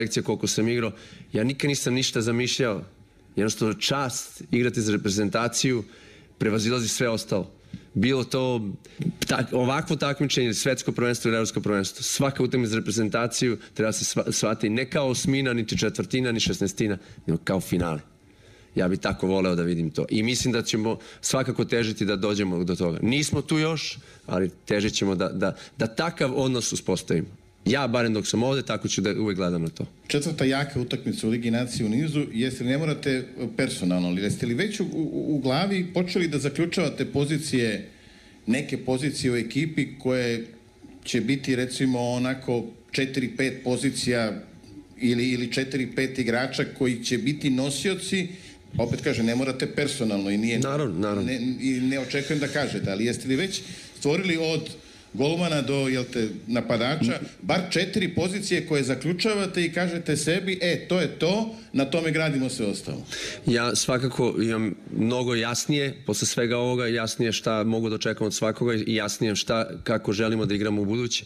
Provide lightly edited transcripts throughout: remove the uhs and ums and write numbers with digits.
selekcija koliko sam igrao, ja nikad nisam ništa zamišljao. Jednostavno čast igrati za reprezentaciju prevazilazi sve ostalo. Bilo to ovakvo takmičenje, svetsko prvenstvo ili evropsko prvenstvo. Svaka utakmica za reprezentaciju treba se shvatiti ne kao osmina, niti četvrtina, ni šesnestina, nego kao finale. Ja bih tako voleo da vidim to. I mislim da ćemo svakako težiti da dođemo do toga. Nismo tu još, ali težit ćemo da takav odnos uspostavimo. Ja, barem dok sam ovde, tako ću da uvek gledam na to. Četvrta jaka utakmica u Ligi nacije u nizu, jeste li, ne morate personalno, ali jeste li već u glavi počeli da zaključavate pozicije, neke pozicije u ekipi koje će biti recimo onako 4-5 pozicija ili 4-5 igrača koji će biti nosioci, opet kažem, ne morate personalno i nije... Naravno. Ne očekujem da kažete, ali jeste li već stvorili od golmana do napadača, bar 4 pozicije koje zaključavate i kažete sebi, to je to, na tome gradimo sve ostalo. Ja svakako imam mnogo jasnije, posle svega ovoga, jasnije šta mogu da očekujem od svakoga i jasnije kako želimo da igramo u buduće.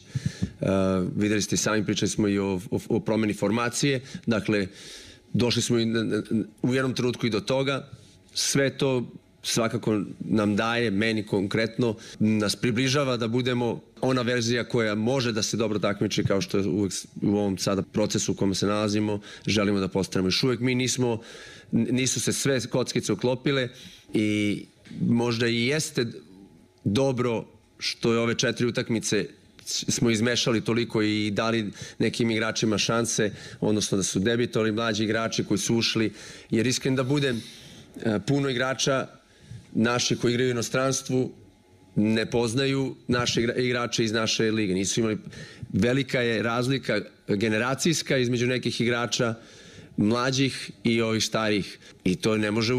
Videli ste i sami, pričali smo i o promeni formacije, dakle, došli smo u jednom trenutku i do toga, sve to svakako nam daje, meni konkretno, nas približava da budemo ona verzija koja može da se dobro takmiči kao što je uvek u ovom sada procesu u kome se nalazimo, želimo da postanemo. Još uvek mi nisu se sve kockice uklopile i možda i jeste dobro što je ove 4 utakmice smo izmešali toliko i dali nekim igračima šanse, odnosno da su debitovali mlađi igrači koji su ušli, jer iskren da budem, puno igrača naši koji igraju u inostranstvu ne poznaju naše igrače iz naše lige. Nisu imali, velika je razlika generacijska između nekih igrača mlađih i ovih starijih. I to ne može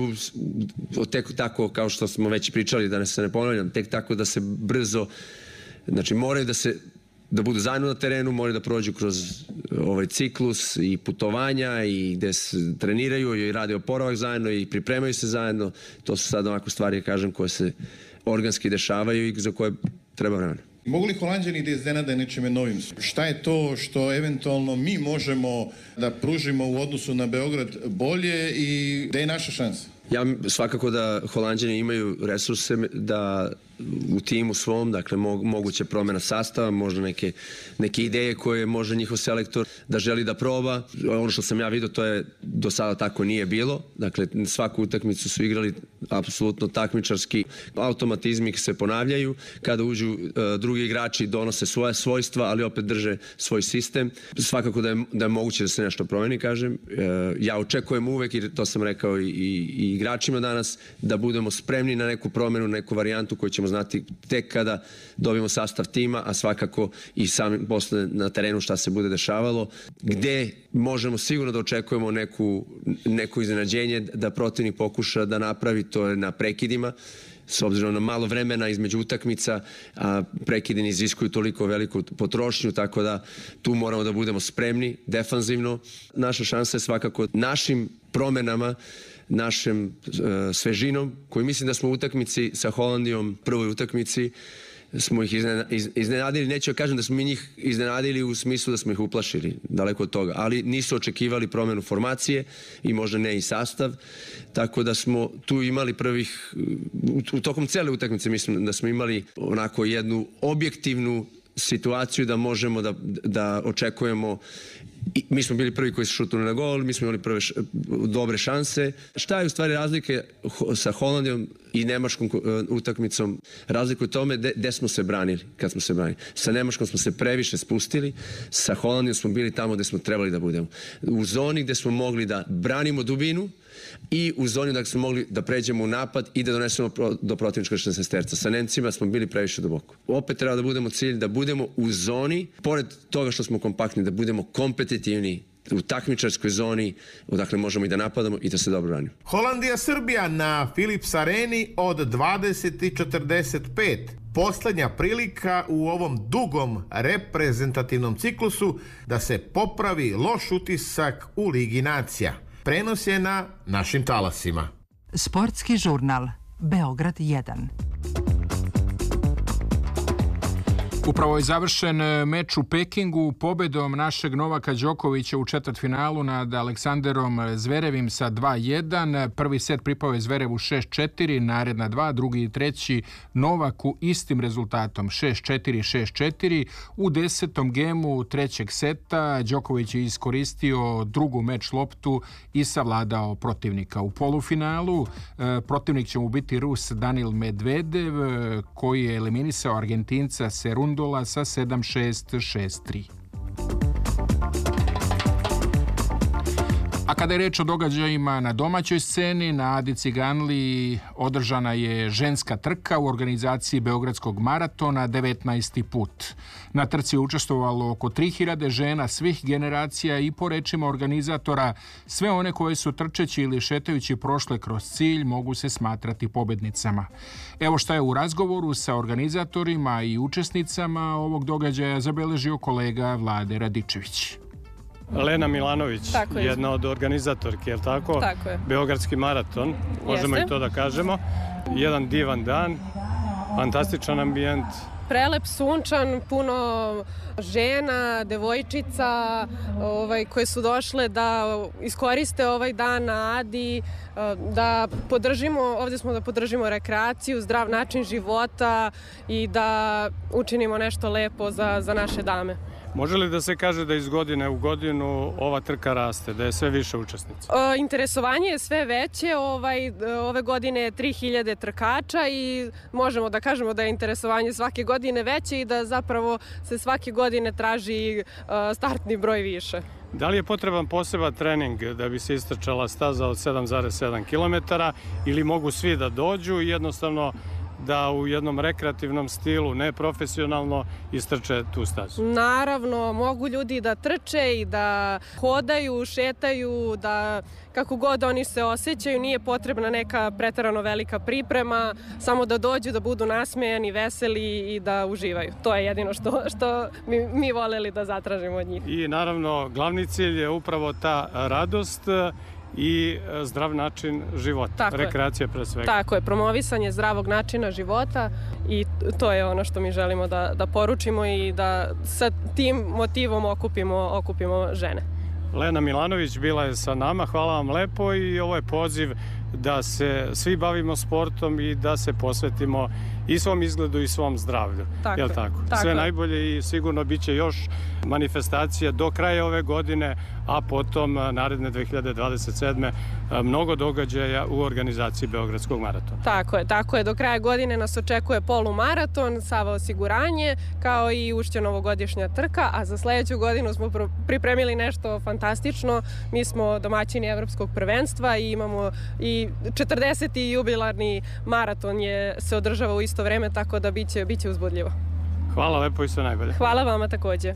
tek tako, kao što smo već pričali, da se ne ponavljam, tek tako da se brzo, znači moraju da budu zajedno na terenu, moraju da prođu kroz ovaj ciklus i putovanja i gde se treniraju i rade oporavak zajedno i pripremaju se zajedno. To su sad ovako stvari, kažem, koje se organski dešavaju i za koje treba vremena. Mogu li Holanđani da iznenade nečime novim? Šta je to što eventualno mi možemo da pružimo u odnosu na Beograd bolje i gde je naša šansa? Ja svakako da Holanđani imaju resurse da u timu svom, dakle moguće promjena sastava, možda neke ideje koje može njihov selektor da želi da proba. Ono što sam ja vidio, to je do sada tako nije bilo. Dakle, svaku utakmicu su igrali apsolutno takmičarski. Automatizmi se ponavljaju. Kada uđu drugi igrači donose svoje svojstva, ali opet drže svoj sistem. Svakako da je moguće da se nešto promeni, kažem. Ja očekujem uvek, i to sam rekao i igračima danas, da budemo spremni na neku promenu, neku varijantu koju ćemo znati tek kada dobijemo sastav tima, a svakako i sami posle na terenu šta se bude dešavalo, gde možemo sigurno da očekujemo neko iznenađenje da protivnik pokuša da napravi, to je na prekidima, s obzirom na malo vremena između utakmica, a prekidi ne iziskuju toliko veliku potrošnju, tako da tu moramo da budemo spremni defanzivno. Naša šansa je svakako našim promenama, našem svežinom, koji mislim da smo u utakmici sa Holandijom, prvoj utakmici, smo ih iznenadili. Neću kažem da smo mi njih iznenadili u smislu da smo ih uplašili, daleko od toga, ali nisu očekivali promenu formacije i možda ne i sastav, tako da smo tu imali u tokom cele utakmice mislim da smo imali onako jednu objektivnu situaciju da možemo da očekujemo. Mi smo bili prvi koji su šutnuli na gol, mi smo imali prve dobre šanse. Šta je u stvari razlike sa Holandijom i nemačkom utakmicom? Razlika u tome gde smo se branili, kad smo se branili. Sa Nemačkom smo se previše spustili, sa Holandijom smo bili tamo gde smo trebali da budemo. U zoni gde smo mogli da branimo dubinu i u zoni da smo mogli da pređemo u napad i da donesemo do protivničkog 16-terca. Sa Nemcima smo bili previše duboko. Opet treba da budemo cilj, da budemo u zoni, pored toga što smo kompaktni, da budemo kompetitivni u takmičarskoj zoni, odakle možemo i da napadamo i da se dobro branimo. Holandija-Srbija na Philips Areni od 20:45. Poslednja prilika u ovom dugom reprezentativnom ciklusu da se popravi loš utisak u Ligi nacija. Prenos je na našim talasima. Sportski žurnal Beograd 1. Upravo je završen meč u Pekingu pobedom našeg Novaka Đokovića u četvrtfinalu nad Aleksanderom Zverevim sa 2:1. Prvi set pripao je Zverevu 6:4, naredna dva, drugi i treći Novaku istim rezultatom 6:4, 6:4. U 10. gemu trećeg seta Đoković je iskoristio drugu meč loptu i savladao protivnika. U polufinalu protivnik će mu biti Rus Danil Medvedev, koji je eliminisao Argentinca Serundola sa 7:6, 6:3. A kada je reč o događajima na domaćoj sceni, na Adi Ciganliji održana je ženska trka u organizaciji Beogradskog maratona 19. put. Na trci je učestvovalo oko 3000 žena svih generacija i po rečima organizatora sve one koje su trčeći ili šetajući prošle kroz cilj mogu se smatrati pobednicama. Evo šta je u razgovoru sa organizatorima i učesnicama ovog događaja zabeležio kolega Vlade Radičević. Lena Milanović, jedna od organizatorki, je li tako? Tako je. Beogradski maraton, možemo i to da kažemo. Jedan divan dan, fantastičan ambijent. Prelep, sunčan, puno žena, devojčica koje su došle da iskoriste ovaj dan na Adi, da podržimo, ovdje smo da podržimo rekreaciju, zdrav način života i da učinimo nešto lepo za naše dame. Može li da se kaže da iz godine u godinu ova trka raste, da je sve više učesnica? Interesovanje je sve veće, ove godine je 3000 trkača i možemo da kažemo da je interesovanje svake godine veće i da zapravo se svake godine traži startni broj više. Da li je potreban poseban trening da bi se istrčala staza od 7,7 km ili mogu svi da dođu i jednostavno da u jednom rekreativnom stilu, ne profesionalno, istrče tu stazu? Naravno, mogu ljudi da trče i da hodaju, šetaju, da kako god oni se osjećaju, nije potrebna neka preterano velika priprema, samo da dođu, da budu nasmejani, veseli i da uživaju. To je jedino što mi voleli da zatražimo od njih. I naravno, glavni cilj je upravo ta radost i zdrav način života, rekreacija pre svega. Tako je, promovisanje zdravog načina života i to je ono što mi želimo da poručimo i da sa tim motivom okupimo žene. Lena Milanović bila je sa nama, hvala vam lepo i ovo je poziv da se svi bavimo sportom i da se posvetimo i svom izgledu i svom zdravlju. Jel' tako? Sve najbolje i sigurno bit će još manifestacija do kraja ove godine, a potom naredne 2027. mnogo događaja u organizaciji Beogradskog maratona. Tako je. Do kraja godine nas očekuje polumaraton, Sava osiguranje, kao i Ušće novogodišnja trka, a za sledeću godinu smo pripremili nešto fantastično. Mi smo domaćini Evropskog prvenstva i imamo i 40. jubilarni maraton se održava u isto vreme, tako da biće uzbudljivo. Hvala lepo i sve najbolje. Hvala vama takođe.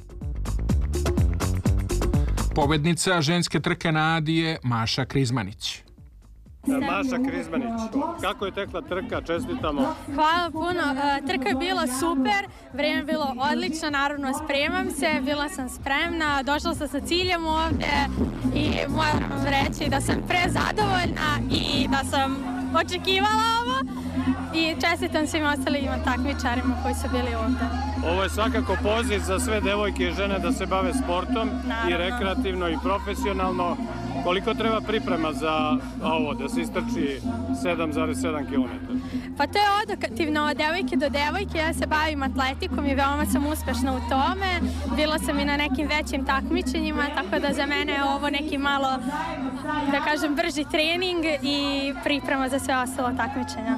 Pobednica ženske trke na Adi je Maša Krizmanić. Maša Krizmanić, kako je tekla trka? Čestitamo. Hvala puno. Trka je bila super, vreme je bilo odlično, naravno spremam se, bila sam spremna, došla sam sa ciljem ovde i moram reći da sam prezadovoljna i da sam očekivala ovo i čestitam svim ostalim takmičarima koji su bili ovde. Ovo je svakako poziv za sve devojke i žene da se bave sportom i rekreativno i profesionalno. Koliko treba priprema za ovo, da se istrči 7,7 km? Pa to je odokativno od devojke do devojke. Ja se bavim atletikom i veoma sam uspešna u tome. Bila sam i na nekim većim takmičenjima, tako da za mene je ovo neki malo, da kažem, brži trening i priprema za sve ostalo takmičenja.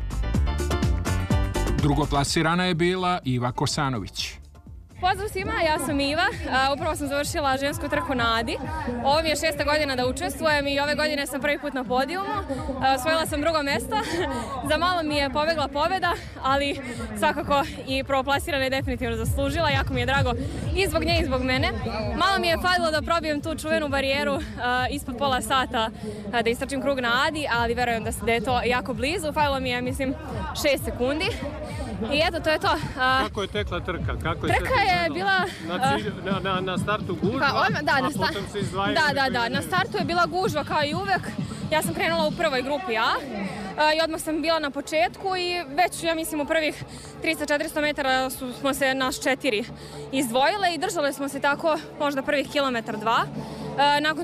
Drugoplasirana je bila Iva Kosanović. Pozdrav svima, ja sam Iva, upravo sam završila žensku trku na Adi. Ovo mi je 6. godina da učestvujem i ove godine sam prvi put na podijumu. Osvojila sam drugo mesto, za malo mi je pobegla pobeda, ali svakako i prvoplasirana je definitivno zaslužila, jako mi je drago i zbog nje i zbog mene. Malo mi je falilo da probijem tu čuvenu barijeru ispod pola sata da istrčim krug na Adi, ali verujem da je to jako blizu, falilo mi je, mislim, 6 sekundi. I eto, to je to. Kako je tekla trka? Trka je bila... Na startu gužva, a potom se izdvajaju... Da, na startu je bila gužva kao i uvek. Ja sam krenula u prvoj grupi A. i odmah sam bila na početku i već, ja mislim, u prvih 300-400 metara smo se nas 4 izdvojile i držale smo se tako možda prvih kilometar 2. Nakon